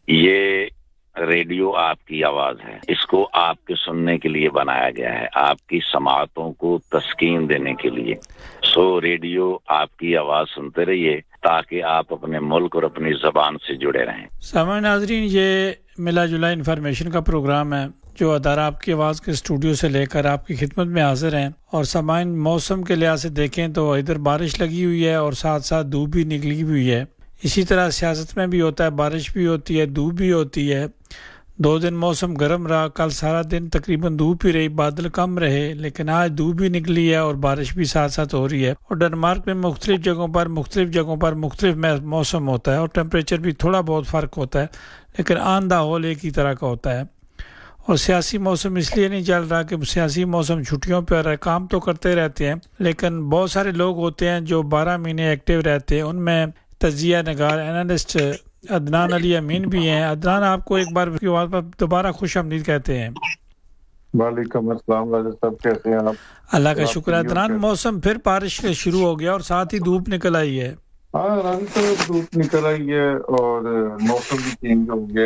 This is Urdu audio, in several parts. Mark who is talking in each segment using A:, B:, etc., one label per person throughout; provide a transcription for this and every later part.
A: یہ ریڈیو آپ کی آواز ہے، اس کو آپ کے سننے کے لیے بنایا گیا ہے، آپ کی سماعتوں کو تسکین دینے کے لیے۔ ریڈیو آپ کی آواز سنتے رہیے تاکہ آپ اپنے ملک اور اپنی زبان سے جڑے رہیں۔
B: سامعین ناظرین، یہ ملا جلا انفارمیشن کا پروگرام ہے جو ادارہ آپ کی آواز کے اسٹوڈیو سے لے کر آپ کی خدمت میں حاضر ہیں۔ اور سامعین، موسم کے لحاظ سے دیکھیں تو ادھر بارش لگی ہوئی ہے اور ساتھ ساتھ دھوپ بھی نکلی ہوئی ہے۔ اسی طرح سیاست میں بھی ہوتا ہے، بارش بھی ہوتی ہے، دھوپ بھی ہوتی ہے۔ 2 دن موسم گرم رہا، کل سارا دن تقریباً دھوپ ہی رہی، بادل کم رہے، لیکن آج دھوپ بھی نکلی ہے اور بارش بھی ساتھ ساتھ ہو رہی ہے۔ اور ڈنمارک میں مختلف جگہوں پر مختلف موسم ہوتا ہے اور ٹیمپریچر بھی تھوڑا بہت فرق ہوتا ہے، لیکن آن دا ہول ایک ہی طرح کا ہوتا ہے۔ اور سیاسی موسم اس لیے نہیں چل رہا کہ سیاسی موسم چھٹیوں پہ رہا ہے، کام تو کرتے رہتے ہیں، لیکن بہت سارے لوگ ہوتے ہیں جو 12 مہینے ایکٹیو رہتے ہیں۔ ان میں تجزیہ نگار اینالسٹ عدنان علی امین بھی ہیں۔ عدنان، آپ کو ایک بار کی بات پر دوبارہ خوش آمدید کہتے ہیں۔
C: وعلیکم السلام راجہ صاحب، کیسے ہیں آپ؟
B: اللہ کا شکر ہے عدنان، موسم پھر بارش شروع ہو گیا اور ساتھ ہی دھوپ نکل آئی ہے۔
C: ہاں راجہ صاحب، دھوپ نکل آئی ہے اور موسم بھی چینج ہو گیا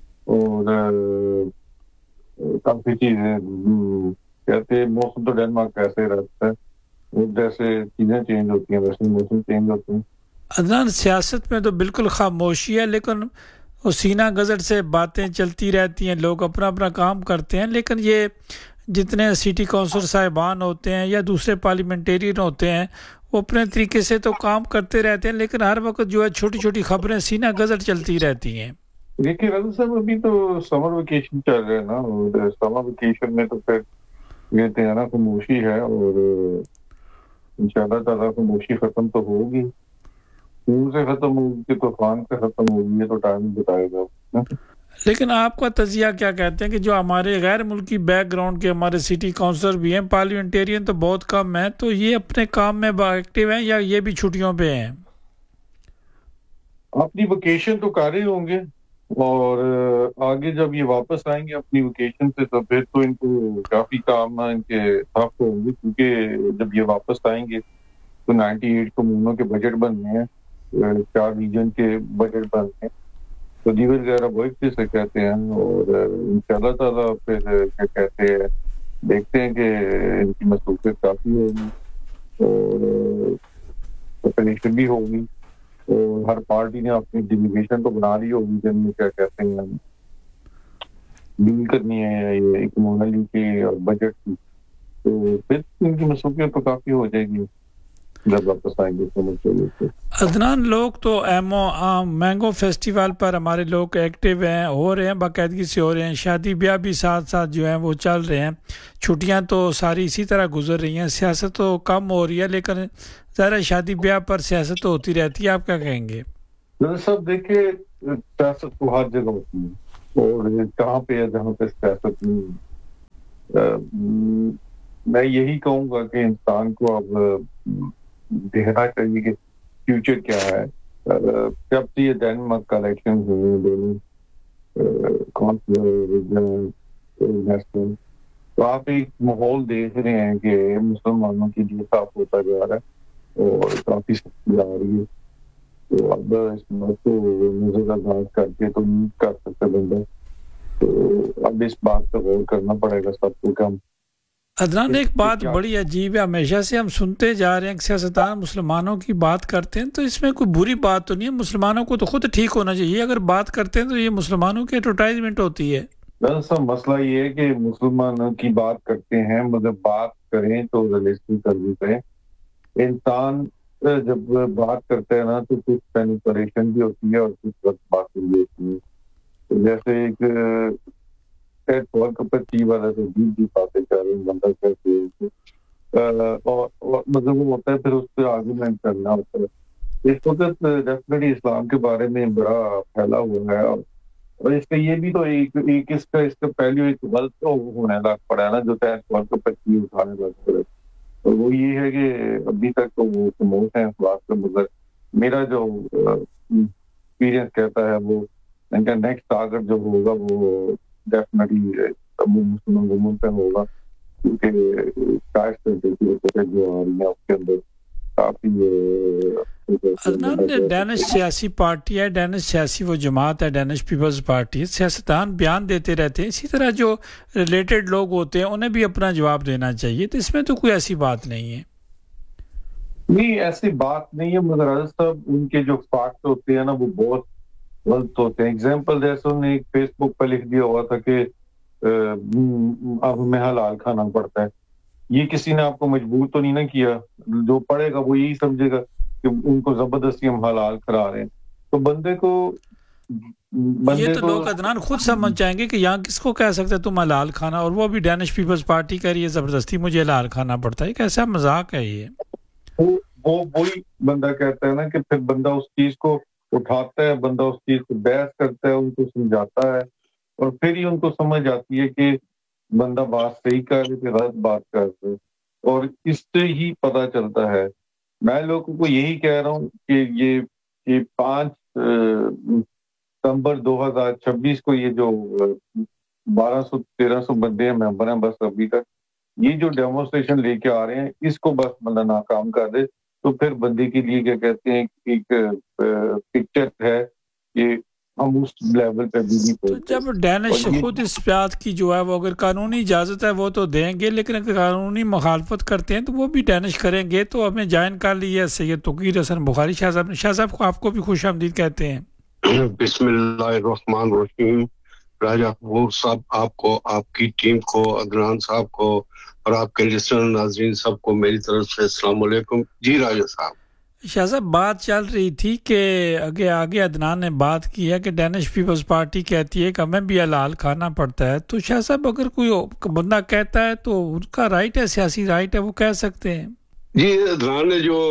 C: اور کافی چیزیں کہتے ہیں موسم تو ڈنمارک ایسے رہتا ہے، جیسے چیزیں چینج ہوتی ہیں ویسے موسم چینج ہوتے ہیں۔
B: عدنان، سیاست میں تو بالکل خاموشی ہے، لیکن وہ سینہ گزر سے باتیں چلتی رہتی ہیں، لوگ اپنا اپنا کام کرتے ہیں، لیکن یہ جتنے سٹی کونسل صاحبان ہوتے ہیں یا دوسرے پارلیمنٹیرین ہوتے ہیں وہ اپنے طریقے سے تو کام کرتے رہتے ہیں، لیکن ہر وقت جو ہے چھوٹی چھوٹی خبریں سینہ گزر چلتی رہتی ہیں۔
C: دیکھیے راجہ صاحب، ابھی تو سمر ویکیشن چل رہا ہے نا، اور سمر ویکیشن میں تو پھر کہتے ہیں نا خاموشی ہے، اور انشاءاللہ تعالیٰ خاموشی ختم تو ہوگی، خون سے ختم ہوگی کہ طوفان سے ختم ہوگی، یہ تو ٹائم بتائے گا۔
B: لیکن آپ کا تجزیہ کیا کہتے ہیں کہ جو ہمارے غیر ملکی بیک گراؤنڈ کے ہمارے سٹی کونسلر بھی ہیں، پارلیمنٹیرین تو بہت کم ہیں، تو یہ اپنے کام میں ایکٹیو ہیں یا یہ بھی چھٹیوں پہ ہیں؟
C: اپنی ویکیشن تو کر رہے ہوں گے، اور آگے جب یہ واپس آئیں گے اپنی ویکیشن سے تو پھر تو ان کو کافی کام ان کے ٹف ہوں گے، کیونکہ جب یہ واپس آئیں گے تو 98 کمیونوں کے بجٹ بننے ہیں، 4 ریجن کے بجٹ بننے ہیں، تو دیگر وغیرہ وہ ایک چیز سے کہتے ہیں، اور انشاءاللہ تعالیٰ پھر کیا کہتے ہیں دیکھتے ہیں کہ ان کی مصروفیت کافی ہوگی اور پریشن بھی ہوگی، اور ہر پارٹی نے اپنی ڈیلیگیشن تو بنا لی ہوگی جن میں کیا کہتے ہیں ڈیل کرنی ہے یہ اکناملی کی اور بجٹ کی، تو پھر ان کی مصروفیت تو کافی ہو جائے گی جب واپس آئیں گے۔
B: عدنان، لوگ تو مینگو فیسٹیول پر ہمارے لوگ ایکٹیو ہیں، ہو رہے ہیں، باقاعدگی سے ہو رہے ہیں، شادی بیاہ بھی ساتھ ساتھ جو ہیں وہ چل رہے ہیں، چھٹیاں تو ساری اسی طرح گزر رہی ہیں، سیاست تو کم ہو رہی ہے، لیکن ظاہر شادی بیاہ پر سیاست تو ہوتی رہتی ہے۔ آپ کیا کہیں گے؟
C: سب دیکھیں، سیاست تو ہر جگہ ہوتی ہے، اور کہاں پہ ہے جہاں پہ سیاست نہیں، میں یہی کہوں گا کہ انسان کو اب دیکھنا چاہیے کہ فیوچر کیا ہے۔ جب سے یہ ڈینمارک کا الیکشن ہوئے دونوں نیشنل، تو آپ ایک ماحول دیکھ رہے ہیں کہ مسلمانوں کے لیے صاف ہوتا جا رہا ہے اور کافی سختی آ رہی ہے، تو اب اس بات کو نظر انداز کر کے تو نہیں کر سکتا بندہ، تو اب اس بات پہ غور کرنا پڑے گا سب کو کم۔
B: عدنان، ایک بات بڑی عجیب ہے، ہمیشہ سے ہم سنتے جا رہے ہیں کہ سیاستدان مسلمانوں کی بات کرتے ہیں، تو اس میں کوئی بری بات تو نہیں ہے، مسلمانوں کو تو خود ٹھیک ہونا چاہیے، اگر بات کرتے ہیں تو یہ مسلمانوں کی ایڈورٹائزمنٹ ہوتی ہے۔
C: دراصل مسئلہ یہ ہے کہ مسلمانوں کی بات کرتے ہیں، مگر بات کریں تو ریلیشن کرنی کریں۔ انسان جب بات کرتے ہیں نا تو کچھ مینیپولیشن بھی ہوتی ہے اور کچھ وقت باتیں بھی ہوتی ہیں، جیسے ایک پچی والا تو بھی باتیں کر رہے ہیں بندہ کہتے ہیں، اور مطلب وہ ہوتا ہے پھر اس پہ آرگومنٹ کرنا ہوتا ہے۔ اس وقت ڈیفینیٹلی اسلام کے بارے میں بڑا پھیلا ہوا ہے، اور اس کا یہ بھی تو ایک اس کا پہلے ایک غلط تو ہونے لگ پڑا ہے نا، جو پچی اٹھانے لگ پڑے، اور وہ یہ ہے کہ ابھی تک تو وہ خاموش ہیں اس بات پہ، مگر میرا جو ایکسپیرینس کہتا ہے وہ ان کا نیکسٹ ٹارگٹ جو ہوگا وہ ڈیفینیٹلی مسلمان گومن پہ ہوگا، کیونکہ کاسٹ جو آ رہی ہے اس کے اندر کافی
B: ڈینش سیاسی پارٹی ہے، ڈینش سیاسی وہ جماعت ہے، ڈینش پیپلز پارٹی. سیاستدان بیان دیتے رہتے ہیں، اسی طرح جو ریلیٹڈ لوگ ہوتے ہیں انہیں بھی اپنا جواب دینا چاہیے، تو اس میں تو کوئی ایسی بات نہیں ہے.
C: نہیں ایسی بات نہیں ہے، مگر حضرت صاحب ان کے جو فیکٹ ہوتے ہیں نا وہ بہت غلط ہوتے ہیں. اگزامپل جیسے انہوں نے ایک فیس بک پہ لکھ دیا ہوا تھا کہ اب ہمیں حلال کھانا پڑتا ہے. یہ کسی نے آپ کو مجبور تو نہیں نہ کیا، جو پڑھے گا وہ یہی سمجھے گا کہ ان کو زبردستی ہم حلال کرا رہے ہیں. تو بندے کو
B: یہ تو لوگ عدنان خود سمجھ جائیں گے کہ یہاں کس کو کہہ سکتے تم حلال کھانا، اور وہ بھی ڈینش پیپلز پارٹی کہہ رہی ہے زبردستی مجھے حلال کھانا پڑتا ہے. کیسا مذاق ہے یہ؟
C: وہی بندہ کہتا ہے نا کہ پھر بندہ اس چیز کو اٹھاتا ہے، بندہ اس چیز کو بحث کرتا ہے، ان کو سمجھاتا ہے، اور پھر ہی ان کو سمجھ آتی ہے کہ بندہ بات صحیح کر رہے کہ غلط بات کر رہے، اور اس سے ہی پتہ چلتا ہے. میں لوگوں کو یہی کہہ رہا ہوں کہ یہ 5 ستمبر 2026 کو یہ جو 1200-1300 بندے ہیں ممبر ہیں بس ابھی تک، یہ جو ڈیمونسٹریشن لے کے آ رہے ہیں اس کو بس بندہ ناکام کر دے تو پھر بندے کے لیے کیا کہتے ہیں ایک پکچر ہے کہ ہم اس لیول پہ بھی نہیں
B: تو
C: پہنچے.
B: جب ڈینش خود اس بات کی جو ہے وہ اگر قانونی اجازت ہے وہ تو دیں گے، لیکن اگر قانونی مخالفت کرتے ہیں تو وہ بھی ڈینش کریں گے. تو ہمیں جوائن کر لیے سید تقیر حسن بخاری شاہ صاحب. شاہ صاحب کو آپ کو بھی خوش آمدید کہتے ہیں.
D: بسم اللہ الرحمن الرحیم. راجہ حبور صاحب آپ کو، آپ کی ٹیم کو، عدنان صاحب کو اور آپ کے لسنر ناظرین سب کو میری طرف سے السلام علیکم. جی راجہ صاحب.
B: شاہ صاحب بات چل رہی تھی کہ آگے عدنان نے بات کی ہے کہ ڈینش پیپلز پارٹی کہتی ہے کہ ہمیں بھی حلال کھانا پڑتا ہے. تو شاہ صاحب اگر کوئی بندہ کہتا ہے تو ان کا رائٹ ہے، سیاسی رائٹ ہے، وہ کہہ سکتے ہیں.
D: جی عدنان نے جو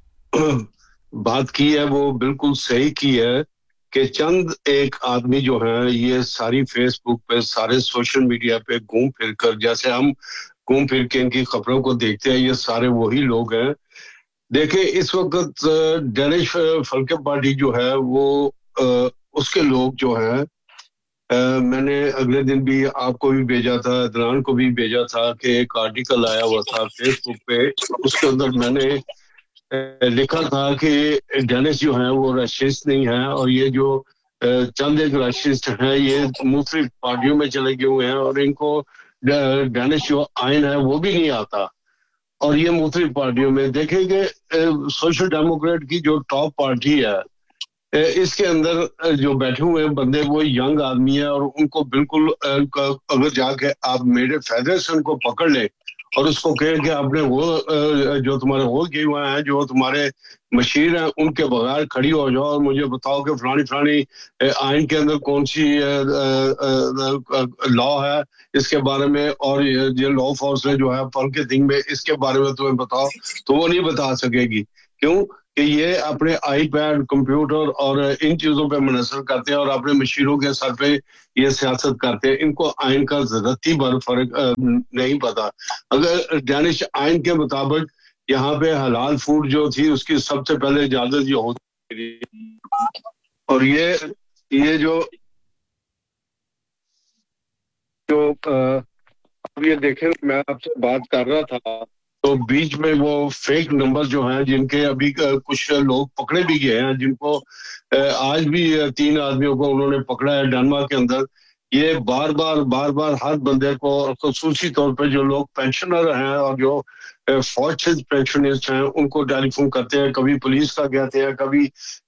D: بات کی ہے وہ بالکل صحیح کی ہے کہ چند ایک آدمی جو ہیں یہ ساری فیس بک پہ، سارے سوشل میڈیا پہ گھوم پھر کر، جیسے ہم گھوم پھر کے ان کی خبروں کو دیکھتے ہیں، یہ سارے وہی لوگ ہیں. دیکھیں اس وقت ڈینش فلکے پارٹی جو ہے وہ اس کے لوگ جو ہیں، میں نے اگلے دن بھی آپ کو بھی بھیجا تھا، عدنان کو بھی بھیجا تھا کہ ایک آرٹیکل آیا ہوا تھا فیس بک پہ. اس کے اندر میں نے لکھا تھا کہ ڈینش جو ہیں وہ راشسٹ نہیں ہیں، اور یہ جو چند ایک راشسٹ ہیں یہ مختلف پارٹیوں میں چلے گئے ہوئے ہیں، اور ان کو ڈینش جو آئین ہے وہ بھی نہیں آتا، اور یہ مختلف پارٹیوں میں. دیکھیں کہ سوشل ڈیموکریٹ کی جو ٹاپ پارٹی ہے اس کے اندر جو بیٹھے ہوئے بندے وہ ینگ آدمی ہیں، اور ان کو بالکل اگر جا کے آپ میرے فیڈریشن کو پکڑ لیں اور اس کو کہیں کہ آپ نے وہ جو تمہارے ہو گئے ہوئے ہیں، جو تمہارے مشیر ہیں، ان کے بغیر کھڑی ہو جاؤ اور مجھے بتاؤ کہ فلانی آئین کے اندر کون سی لا ہے اس کے بارے میں، اور یہ لا فورس جو ہے پل کے دن میں اس کے بارے میں تمہیں بتاؤ، تو وہ نہیں بتا سکے گی. کیوں کہ یہ اپنے آئی پیڈ، کمپیوٹر اور ان چیزوں پہ منحصر کرتے ہیں اور اپنے مشیروں کے سر پہ یہ سیاست کرتے ہیں. ان کو آئین کا ذرتی بھر فرق نہیں پتا. اگر ڈینش آئین کے مطابق یہاں پہ حلال فوڈ جو تھی اس کی سب سے پہلے اجازت یہ ہوتی تھی، اور یہ جو اب یہ دیکھیں میں آپ سے بات کر رہا تھا تو بیچ میں وہ فیک نمبر جو ہیں جن کے ابھی کچھ لوگ پکڑے بھی گئے ہیں، جن کو آج بھی 3 آدمیوں کو انہوں نے پکڑا ہے ڈنمارک کے اندر. یہ بار بار ہر بندے کو، خصوصی طور پہ جو لوگ پینشنر ہیں اور جو فوج سے پینشنرز ہیں ان کو ٹیلی فون کرتے ہیں، کبھی پولیس کا کہتے ہیں، کبھی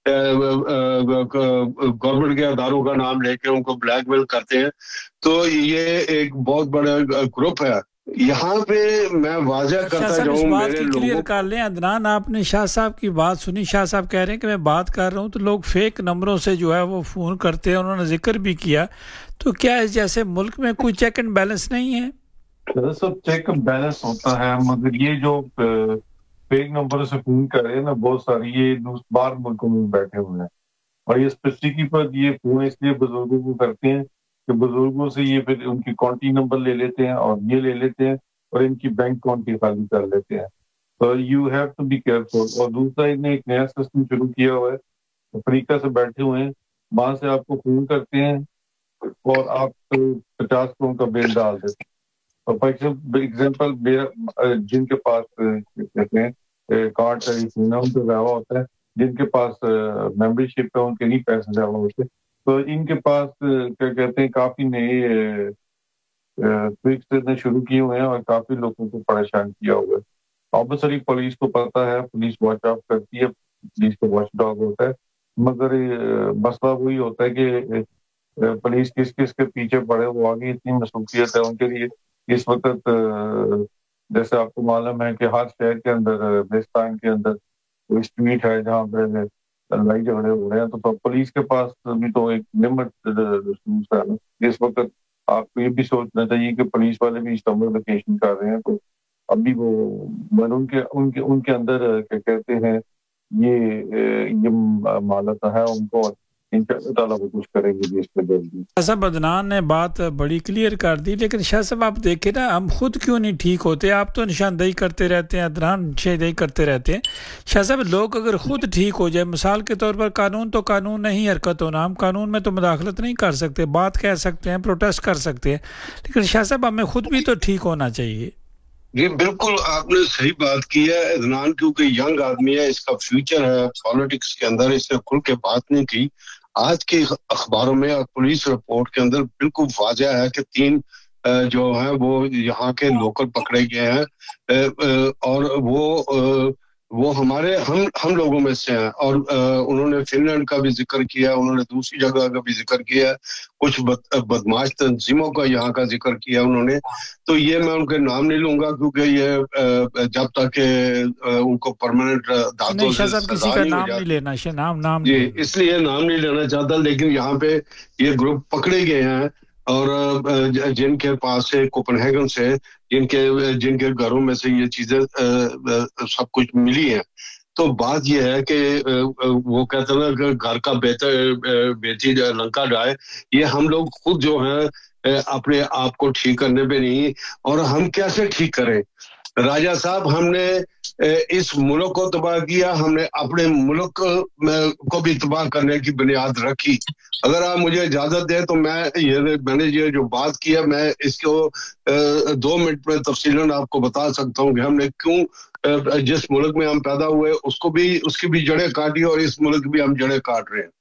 D: گورنمنٹ کے اداروں کا نام لے کے ان کو بلیک میل کرتے ہیں. تو یہ ایک بہت بڑا گروپ ہے. یہاں پہ میں واضح کرتا
B: شاہ
D: جاؤں
B: اس بات
D: میرے
B: کی
D: لوگوں
B: کلیئر کر لیں عدنان، آپ نے شاہ صاحب کی بات سنی. شاہ صاحب کہہ رہے ہیں کہ میں بات کر رہا ہوں تو لوگ فیک نمبروں سے جو ہے وہ فون کرتے ہیں، انہوں نے ذکر بھی کیا. تو کیا اس جیسے ملک میں کوئی چیک اینڈ بیلنس نہیں ہے؟
C: سب چیک اینڈ بیلنس ہوتا ہے، مگر یہ جو فیک نمبر سے فون کر رہے ہیں نا بہت ساری، یہ باہر ملکوں میں بیٹھے ہوئے ہیں، اور یہ اسپیسیفکلی پر یہ فون اس لیے بزرگوں کو کرتے ہیں کہ بزرگوں سے یہ پھر ان کی کانٹی نمبر لے لیتے ہیں اور یہ لے لیتے ہیں اور ان کی بینک کانٹی خالی کر لیتے ہیں. تو you have to be careful. اور دوسرا انہوں نے ایک نیا سسٹم شروع کیا ہوا ہے، افریقہ سے بیٹھے ہوئے ہیں، وہاں سے آپ کو فون کرتے ہیں اور آپ 50 کروڑ کا بل ڈال دیتے ہیں. اور فار ایگزامپل جن کے پاس کہتے ہیں कार्ड टेलीफोन है उन पे ज़्यादा होता है, जिनके पास मेंबरशिप है उनके नहीं पैसे ज़्यादा होते। तो इनके पास क्या कहते हैं काफ़ी नए ट्रिक्स देने शुरू किए हुए हैं और काफ़ी लोगों को परेशान किया हुआ है। ऑब्वियसली पुलिस को पता है, पुलिस वॉच आउट करती है, पुलिस का वॉच डॉग होता है, मगर मसला वही होता है कि पुलिस किस किस के पीछे पड़े, वो आगे इतनी मसरूफियत है उनके लिए इस वक्त। जैसे आपको मालूम है कि हर शहर के अंदर बेस्तान के अंदर कोई स्ट्रीट है जहाँ पे लड़ाई झगड़े हो रहे हैं, तो पुलिस के पास भी तो एक लिमिट है ना। इस वक्त आपको ये भी सोचना चाहिए कि पुलिस वाले भी समर वेकेशन कर रहे हैं, तो अभी वो उनके उनके उनके अंदर क्या कहते हैं ये मालता है उनको, और इंशाअल्लाह ताला वो कुछ करेंगे भी इस पे जल्दी।
B: ऐसा बदनान ने बात बड़ी क्लियर कर दी, लेकिन शाह साहब आप देखें ना, हम खुद क्यों नहीं ठीक होते? आप तो निशानदेही करते रहते हैं, अदनान निशानदेही करते रहते हैं। शाह साहब लोग अगर खुद ठीक हो जाए, मिसाल के तौर पर कानून तो कानून नहीं हरकत होना, हम कानून में तो मुदाखलत नहीं कर सकते, बात कह सकते हैं, प्रोटेस्ट कर सकते हैं, लेकिन शाह साहब हमें खुद भी तो ठीक होना चाहिए।
D: ये बिल्कुल आपने सही बात की है अदनान, क्योंकि यंग आदमी है, इसका फ्यूचर है पॉलिटिक्स के अंदर, इसने खुल के बात नहीं की। आज के अखबारों में और पुलिस रिपोर्ट के अंदर बिल्कुल वाज़ेह है कि 3 जो हैं वो यहाँ के लोकल पकड़े गए हैं और वो हमारे हम लोगों में से हैं। और उन्होंने फिनलैंड का भी जिक्र किया, उन्होंने दूसरी जगह का भी जिक्र किया, कुछ बदमाश तंजीमों का यहाँ का जिक्र किया उन्होंने। तो ये मैं उनके नाम नहीं लूंगा क्योंकि ये जब तक उनको परमानेंट दांतों से
B: किसी का नाम नहीं लेना, नाम
D: जी, इसलिए नाम नहीं लेना चाहता। लेकिन यहाँ पे ये ग्रुप पकड़े गए हैं और जिनके पास से कोपेनहेगन से जिनके घरों में से ये चीजें सब कुछ मिली हैं। तो बात ये है कि वो कहते हैं कि घर का बेटी लंका जाए, ये हम लोग खुद जो है अपने आप को ठीक करने पे नहीं, और हम कैसे ठीक करें? राजा साहब, हमने इस मुल्क को तबाह किया, हमने अपने मुल्क को भी तबाह करने की बुनियाद रखी। अगर आप मुझे इजाजत दें तो मैंने ये जो बात की है, मैं इसको 2 मिनट में तफसीलन आपको बता सकता हूँ कि हमने क्यों जिस मुल्क में हम पैदा हुए उसकी भी जड़ें काटी और इस मुल्क भी हम जड़ें काट रहे हैं।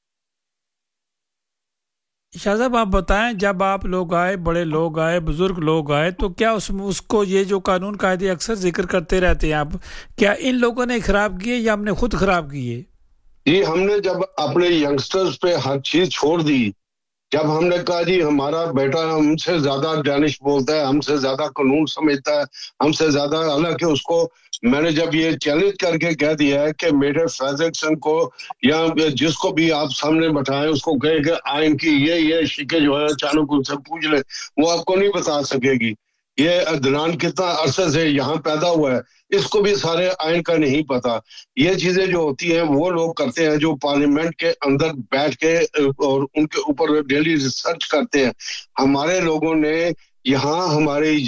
B: शाह साहब आप बताएं, जब आप लोग आए, बड़े लोग आए, बुजुर्ग लोग आए, तो क्या उसको ये जो कानून कायदे अक्सर जिक्र करते रहते हैं आप, क्या इन लोगों ने खराब किए या हमने खुद खराब किए?
D: जी, हमने जब अपने यंगस्टर्स पे हर चीज छोड़ दी, जब हमने कहा जी हमारा बेटा हमसे ज्यादा डैनिश बोलता है, हमसे ज्यादा कानून समझता है, हमसे ज्यादा, हालांकि उसको मैंने जब ये चैलेंज करके कह दिया है कि मेरे फ्रेडरिक्सन को या जिसको भी आप सामने बैठाएं उसको कहे कि आइन की ये शिके जो है अचानक उनसे पूछ ले, वो आपको नहीं बता सकेगी। ये अदनान कितना अरसे से यहाँ पैदा हुआ है, इसको भी सारे आइन का नहीं पता। ये चीजें जो होती हैं वो लोग करते हैं जो पार्लियामेंट के अंदर बैठ के और उनके ऊपर डेली रिसर्च करते हैं। हमारे लोगों ने यहाँ हमारे